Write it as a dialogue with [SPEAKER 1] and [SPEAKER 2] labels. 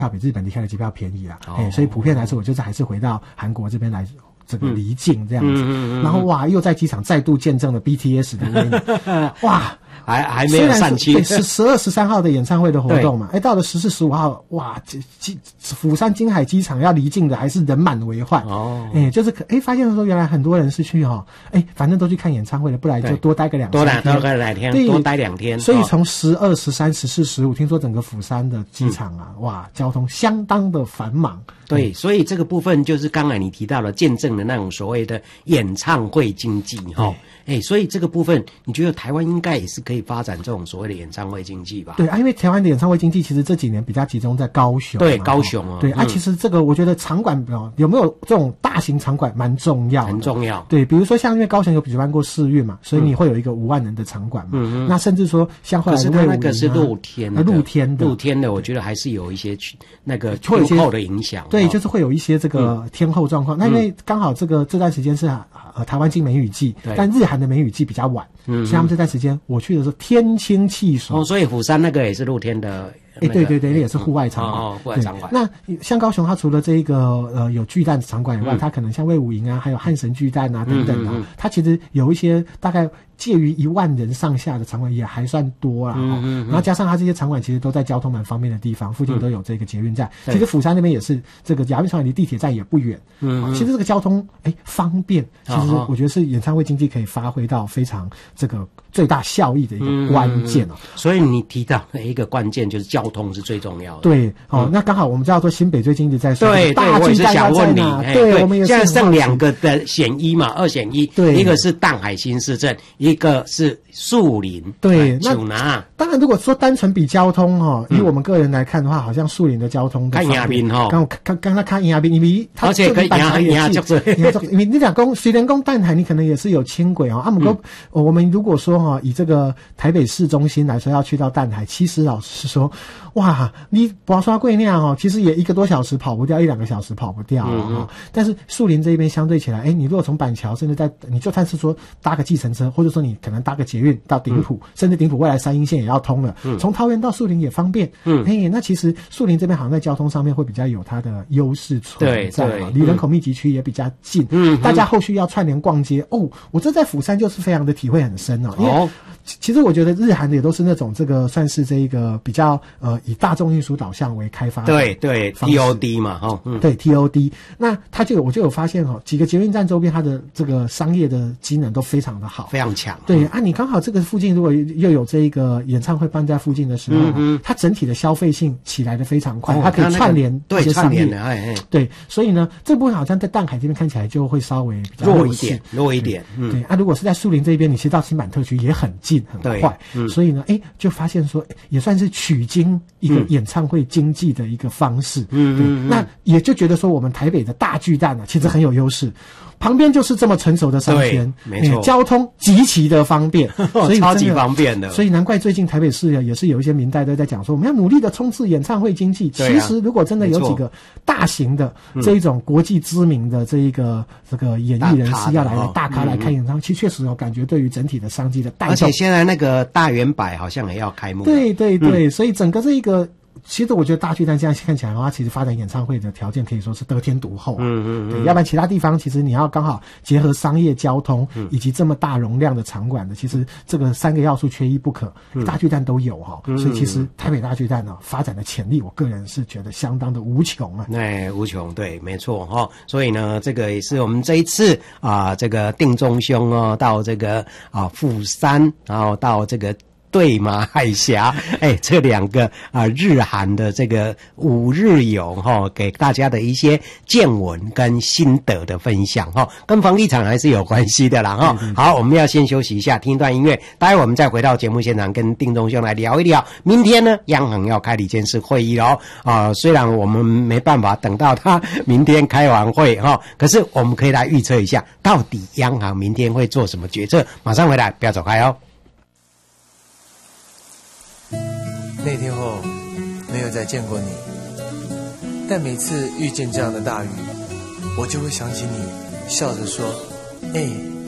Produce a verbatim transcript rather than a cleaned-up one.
[SPEAKER 1] 票比日本离开的机票便宜啦，
[SPEAKER 2] 哦
[SPEAKER 1] 哎，所以普遍来说，我就是还是回到韩国这边来。这个离境这样子，
[SPEAKER 2] 嗯嗯嗯、
[SPEAKER 1] 然后哇，又在机场再度见证了 B T S 的威力，哇，
[SPEAKER 2] 还还没有散期，
[SPEAKER 1] 对，十十二十三号的演唱会的活动嘛，哎，到了十四十五号，哇，机釜山金海机场要离境的还是人满为患哦，哎，就是哎发现说原来很多人是去哈，哎，反正都去看演唱会了，不然就多待个两
[SPEAKER 2] 多待多待两天，多待两天，
[SPEAKER 1] 所以从十二、十三、十四、十五，听说整个釜山的机场啊，嗯、哇，交通相当的繁忙。
[SPEAKER 2] 对，嗯、所以这个部分就是刚才你提到了见证的那种所谓的演唱会经济哈，哎，所以这个部分你觉得台湾应该也是可以发展这种所谓的演唱会经济吧？
[SPEAKER 1] 对啊，因为台湾的演唱会经济其实这几年比较集中在高雄，
[SPEAKER 2] 对高雄啊，
[SPEAKER 1] 对、嗯、啊，其实这个我觉得场馆有没有这种大型场馆蛮重要的，
[SPEAKER 2] 很重要。
[SPEAKER 1] 对，比如说像因为高雄有举办过世运嘛，所以你会有一个五万人的场馆嘛，嗯嗯，那甚至说像后来
[SPEAKER 2] 可是它那个是露天的，
[SPEAKER 1] 露天的，
[SPEAKER 2] 露天的，我觉得还是有一些那个天候的影响，
[SPEAKER 1] 对，就是会有一些这个天候状况。嗯、那因为刚好这个这段时间是呃台湾进梅雨季，但日韩的梅雨季比较晚，嗯，所以他们这段时间我去的时候天清气爽，
[SPEAKER 2] 哦，所以釜山那个也是露天的。
[SPEAKER 1] 哎、欸，对对对，那也是户外场馆。
[SPEAKER 2] 哦，户外场馆。
[SPEAKER 1] 那像高雄，它除了这一个呃有巨蛋场馆以外，嗯、它可能像卫武营啊，还有汉神巨蛋啊等等啊，嗯嗯嗯它其实有一些大概介于一万人上下的场馆也还算多啦。嗯嗯嗯然后加上它这些场馆其实都在交通蛮方便的地方，附近都有这个捷运站。嗯、其实釜山那边也是这个亚运场离地铁站也不远。嗯, 嗯，其实这个交通哎方便，其实我觉得是演唱会经济可以发挥到非常这个最大效益的一个关键哦。
[SPEAKER 2] 嗯嗯嗯所以你提到的一个关键就是交通是最重要的。
[SPEAKER 1] 对，哦，嗯、那刚好我们知道说新北最近一直在说，
[SPEAKER 2] 对对，我也是想问你，
[SPEAKER 1] 对，我们也
[SPEAKER 2] 现在剩两个的选一嘛，二选一，
[SPEAKER 1] 对，
[SPEAKER 2] 一个是淡海新市镇，一个是树林，
[SPEAKER 1] 对，
[SPEAKER 2] 那拿。
[SPEAKER 1] 当然，如果说单纯比交通哈，以我们个人来看的话，好像树林的交通
[SPEAKER 2] 看亚滨哈，
[SPEAKER 1] 刚刚刚他看亚滨，因为
[SPEAKER 2] 而且可以亚亚就是，
[SPEAKER 1] 因为你讲公虽然公淡海，你可能也是有轻轨哦，啊，不过我们如果说哈，以这个台北市中心来说，要去到淡海，其实老实说，哇，你不要刷贵那样哦，其实也一个多小时跑不掉，一两个小时跑不掉啊、嗯哦。但是树林这边相对起来，哎，你如果从板桥，甚至在你就算是说搭个计程车，或者说你可能搭个捷运到顶埔，嗯、甚至顶埔未来三鶯线也要通了，嗯、从桃园到树林也方便。嗯，哎，那其实树林这边好像在交通上面会比较有它的优势存在啊，离人口密集区也比较近。嗯，大家后续要串联逛街哦，我这在釜山就是非常的体会很深哦，因为。其实我觉得日韩的也都是那种这个算是这一个比较呃以大众运输导向为开发的，
[SPEAKER 2] 对对 T O D 嘛哈、哦嗯，
[SPEAKER 1] 对 T O D， 那它就有我就有发现哈、哦，几个捷运站周边它的这个商业的机能都非常的好，
[SPEAKER 2] 非常强。
[SPEAKER 1] 对、嗯、啊，你刚好这个附近如果又有这一个演唱会办在附近的时候，嗯嗯它整体的消费性起来的非常快，哦、它可以串联
[SPEAKER 2] 对
[SPEAKER 1] 串联
[SPEAKER 2] 的，哎哎，
[SPEAKER 1] 对，所以呢这部分好像在淡海这边看起来就会稍微比较
[SPEAKER 2] 弱一点，弱一点。
[SPEAKER 1] 嗯，对啊，如果是在树林这边，你其实到新版特区也很近很快。嗯、所以呢，哎，就发现说，也算是取经一个演唱会经济的一个方式。嗯嗯，那也就觉得说，我们台北的大巨蛋呢、啊，其实很有优势。旁边就是这么成熟的商圈，
[SPEAKER 2] 没错、
[SPEAKER 1] 欸，交通极其的方便，所以
[SPEAKER 2] 超级方便的。
[SPEAKER 1] 所以难怪最近台北市也是有一些民代都在讲说，我们要努力的冲刺演唱会经济。其实如果真的有几个大型的这一种国际知名的这一个这个演艺人士要来的大咖来看演唱会，其实确实有感觉对于整体的商机的带动。
[SPEAKER 2] 而且现在那个大圆柏好像也要开幕。
[SPEAKER 1] 对对对，嗯、所以整个这一个。其实我觉得大巨蛋现在看起来的话，其实发展演唱会的条件可以说是得天独厚、啊。嗯嗯嗯。对，要不然其他地方其实你要刚好结合商业、交通以及这么大容量的场馆的，其实这个三个要素缺一不可。嗯、大巨蛋都有哈、哦，所以其实台北大巨蛋呢、啊、发展的潜力，我个人是觉得相当的无穷啊。
[SPEAKER 2] 哎，无穷，对，没错哈、哦。所以呢，这个也是我们这一次啊，这个定中兄哦，到这个啊釜山，然后到这个。对马海峡，哎，这两个啊日韩的这个五日游哈、哦，给大家的一些见闻跟心得的分享哈、哦，跟房地产还是有关系的啦哈、哦。嗯、好，我们要先休息一下，听一段音乐，待会我们再回到节目现场，跟丁中兄来聊一聊。明天呢，央行要开理监事会议喽啊，虽然我们没办法等到他明天开完会哈、哦，可是我们可以来预测一下，到底央行明天会做什么决策。马上回来，不要走开哦。
[SPEAKER 3] 那天后没有再见过你，但每次遇见这样的大雨，我就会想起你，笑着说：“哎。”